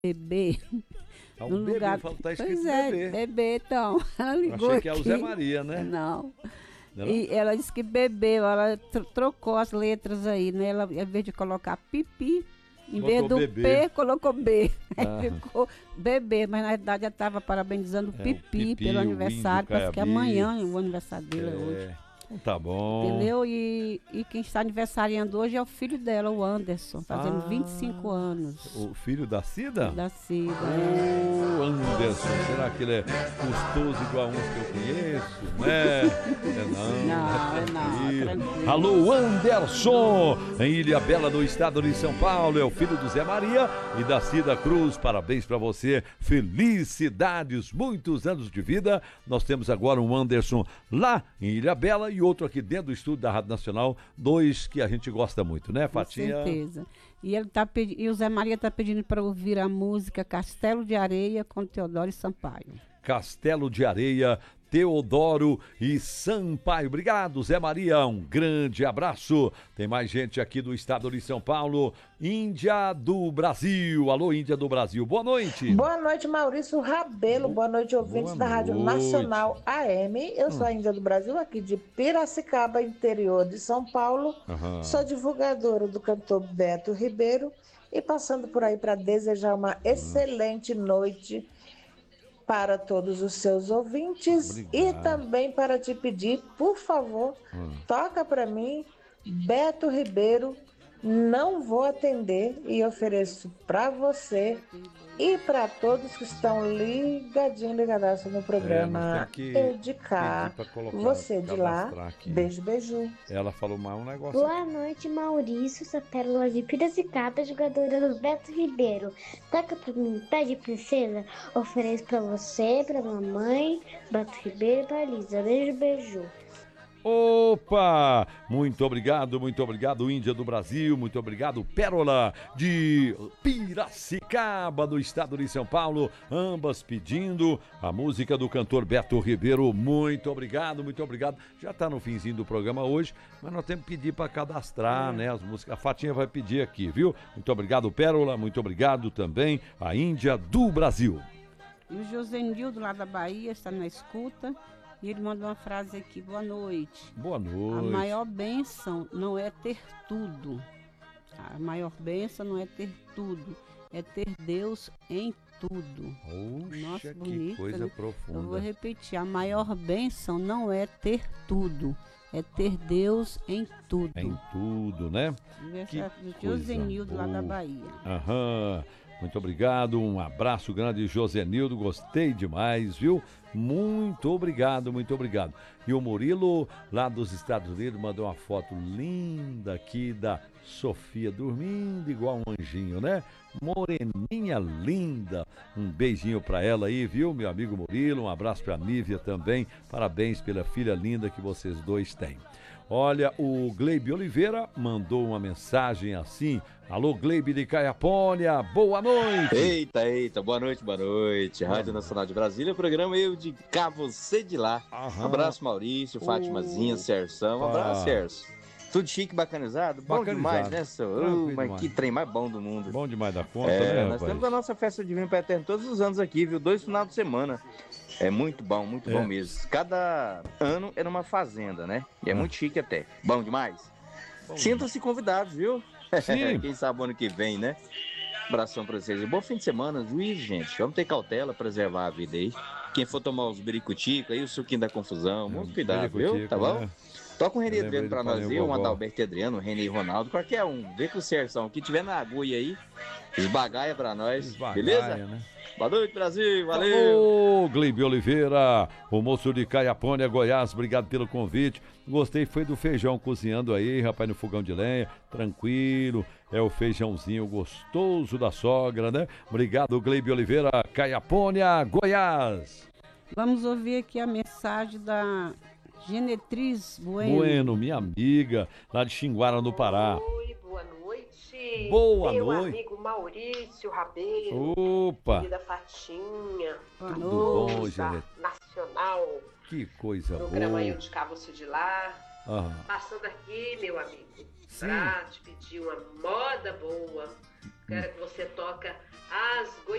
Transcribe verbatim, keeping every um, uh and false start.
bebê. É um no bebê, lugar... falo, tá escrito pois é, bebê. bebê, então. Ela ligou Achei que é o aqui. Zé Maria, né? Não. Não? E ela disse que bebeu, ela tro- trocou as letras aí, né? Ela, em vez de colocar pipi, em Botou vez do bebê. P, colocou B. Aí Ah. ficou bebê, mas na verdade ela estava parabenizando o É, o Pipi, Pipi, pelo o aniversário. índio Parece que é Caiabi. amanhã o aniversário dele é hoje. É, então tá bom. Entendeu? E, e quem está aniversariando hoje é o filho dela, o Anderson, fazendo Ah, vinte e cinco anos. O filho da Cida? Da Cida. é. Ô, Anderson, será que ele é gostoso igual uns que eu conheço, né? É não, Não, é é não, tranquilo. tranquilo. Alô, Anderson, em Ilha Bela, no estado de São Paulo, é o filho do Zé Maria e da Cida Cruz. Parabéns pra você, felicidades, muitos anos de vida. Nós temos agora um Anderson lá em Ilha Bela e outro aqui dentro do estúdio da Rádio Nacional, dois que a gente gosta muito, né, Fatinha? Com certeza. E, ele tá pedi- e o Zé Maria está pedindo para ouvir a música Castelo de Areia com Teodoro Sampaio. Castelo de Areia, Teodoro e Sampaio. Obrigado, Zé Maria, um grande abraço. Tem mais gente aqui do estado de São Paulo, Índia do Brasil. Alô, Índia do Brasil, boa noite. Boa noite, Maurício Rabelo. Boa noite, ouvintes Boa da Rádio noite. Nacional A M. Eu sou a Índia do Brasil, aqui de Piracicaba, interior de São Paulo. Aham. Sou divulgadora do cantor Beto Ribeiro e passando por aí para desejar uma excelente noite para todos os seus ouvintes. Obrigado. E também para te pedir, por favor, toca para mim Beto Ribeiro. Não vou atender e ofereço para você e para todos que estão ligadinhos, ligadaço no programa temos que Edicar. pedir pra colocar, Você de lá, cadastrar aqui. beijo, beijo. Ela falou mais um negócio. Boa noite, Maurício, sou Pérola de Piracicaba, jogadora do Beto Ribeiro. Toca pra mim, Pede Princesa, ofereço pra você, pra mamãe, Beto Ribeiro e pra Lisa. Beijo, beijo. Opa! Muito obrigado, muito obrigado, Índia do Brasil, muito obrigado, Pérola de Piracicaba, do estado de São Paulo, ambas pedindo a música do cantor Beto Ribeiro. Muito obrigado, muito obrigado. Já tá no finzinho do programa hoje, mas nós temos que pedir para cadastrar, né, as músicas. A Fatinha vai pedir aqui, viu? Muito obrigado, Pérola, muito obrigado também a Índia do Brasil. E o Josenildo, lá da Bahia, está na escuta. E ele mandou uma frase aqui: boa noite. Boa noite. A maior bênção não é ter tudo. A maior bênção não é ter tudo. É ter Deus em tudo. Oxa, Nossa, que bonito, coisa né? profunda. Eu vou repetir. A maior bênção não é ter tudo. É ter Deus em tudo. Em tudo, né? Essa Que é do coisa Josenildo, lá da boa. Bahia. Aham, muito obrigado, um abraço grande, Josenildo, gostei demais, viu? Muito obrigado, muito obrigado. E o Murilo, lá dos Estados Unidos, mandou uma foto linda aqui da Sofia, dormindo igual um anjinho, né? Moreninha linda, um beijinho pra ela aí, viu, meu amigo Murilo, um abraço pra Nívia também, parabéns pela filha linda que vocês dois têm. Olha, o Gleibe Oliveira mandou uma mensagem assim: alô, Gleibe de Caiapônia, boa noite. Eita, eita, boa noite, boa noite. Rádio Nacional de Brasília, programa Eu de Cá, Você de Lá. Aham. Um abraço, Maurício, Fátimazinha, Serção. Um abraço, Ah. Serso. Tudo chique, bacanizado? Bom Bacanizado. demais, né, senhor? Tranquilo Uh, mas demais. que trem mais bom do mundo. Bom demais da conta, É, né, nós rapaz? temos a nossa festa divina para eterno todos os anos aqui, viu? Dois final de semana. É muito bom, muito É. bom mesmo. Cada ano é numa fazenda, né? E é Ah. muito chique até. Bom demais. Bom Sintam-se convidados, viu? Sim. Quem sabe o ano que vem, né? Abração pra vocês. E bom fim de semana, juízo, gente. Vamos ter cautela, preservar a vida aí. Quem for tomar os biricuticos aí, o suquinho da confusão, muito cuidado, viu? Biricutico, Tá bom? né? Toca um Renê Eu lembrei Adriano do pra nós Paulinho aí, um Gogó. Adalberto Adriano, um Renê Ronaldo, qualquer um. Vê com o Serção. O que tiver na agulha aí, esbagaia pra nós. Esbagaia, Beleza? né? Boa noite, Brasil. Valeu. Ô, Gleibe Oliveira, o moço de Caiapônia, Goiás, obrigado pelo convite. Gostei, foi do feijão cozinhando aí, rapaz, no fogão de lenha, tranquilo. É o feijãozinho gostoso da sogra, né? Obrigado, Gleibe Oliveira, Caiapônia, Goiás. Vamos ouvir aqui a mensagem da Genetriz Bueno. Bueno, minha amiga, lá de Xinguara, no Pará. Oi, boa noite. Boa Meu noite. amigo Maurício Rabelo, Opa, querida Fatinha, Boa tudo noite. bom, da Genete? Nacional, Que coisa programa boa. Eu de Cá, Você de Lá. Ah, Passando aqui, meu amigo, Sim. pra te pedir uma moda boa. Quero que você toca as